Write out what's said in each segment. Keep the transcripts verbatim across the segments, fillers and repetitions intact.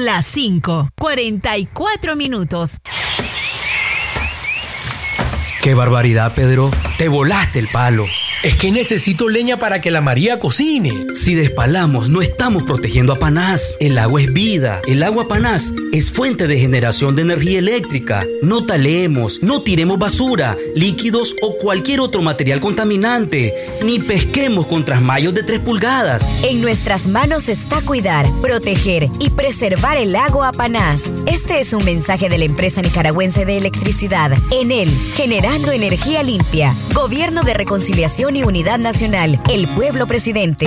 Las cinco, cuarenta y cuatro minutos. ¡Qué barbaridad, Pedro! ¡Te volaste el palo! Es que necesito leña para que la María cocine. Si despalamos, no estamos protegiendo a Panás. El agua es vida. El agua Panás es fuente de generación de energía eléctrica. No talemos, no tiremos basura, líquidos o cualquier otro material contaminante. Ni pesquemos con trasmayos de tres pulgadas. En nuestras manos está cuidar, proteger y preservar el agua Panás. Este es un mensaje de la empresa nicaragüense de electricidad. Enel, generando energía limpia. Gobierno de Reconciliación y Unidad Nacional, el pueblo presidente.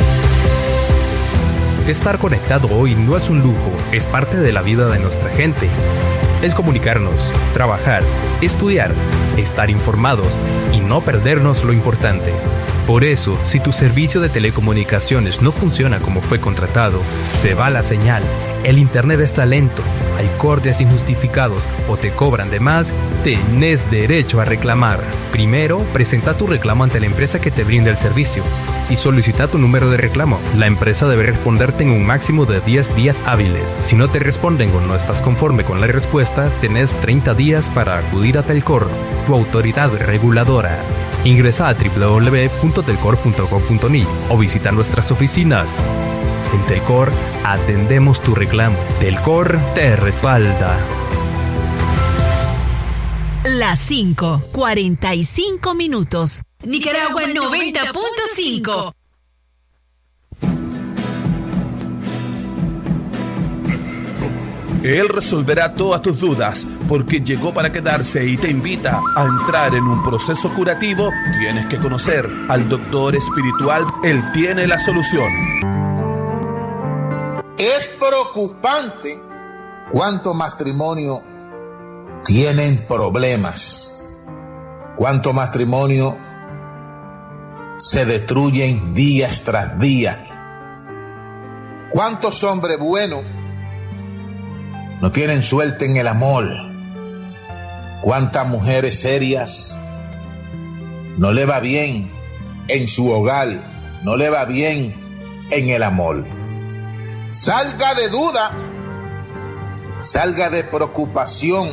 Estar conectado hoy no es un lujo, es parte de la vida de nuestra gente. Es comunicarnos, trabajar, estudiar, estar informados y no perdernos lo importante. Por eso, si tu servicio de telecomunicaciones no funciona como fue contratado, se va la señal, el internet está lento, hay cortes injustificados o te cobran de más, tenés derecho a reclamar. Primero, presenta tu reclamo ante la empresa que te brinda el servicio y solicita tu número de reclamo. La empresa debe responderte en un máximo de diez días hábiles. Si no te responden o no estás conforme con la respuesta, tenés treinta días para acudir a Telcor, tu autoridad reguladora. Ingresa a doble u doble u doble u punto telcor punto com punto ni o visita nuestras oficinas. En Telcor atendemos tu reclamo. Telcor te respalda. Las cinco, cuarenta y cinco minutos. Nicaragua noventa punto cinco. Él resolverá todas tus dudas porque llegó para quedarse y te invita a entrar en un proceso curativo. Tienes que conocer al doctor espiritual. Él tiene la solución. Es preocupante cuántos matrimonios tienen problemas, cuántos matrimonios se destruyen día tras día, cuántos hombres buenos no tienen suerte en el amor, cuántas mujeres serias no le va bien en su hogar, no le va bien en el amor. Salga de duda, salga de preocupación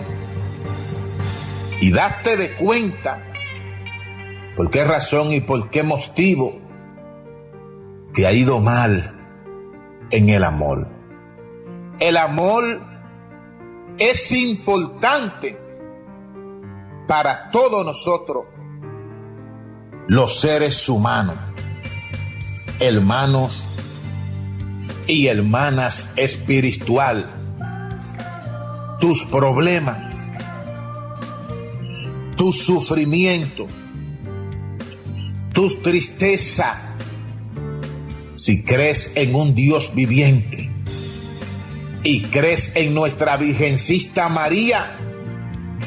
y date de cuenta por qué razón y por qué motivo te ha ido mal en el amor. El amor es importante para todos nosotros, los seres humanos, hermanos y hermanas espiritual. Tus problemas, tu sufrimiento, tus tristezas, si crees en un Dios viviente y crees en nuestra Virgencita María,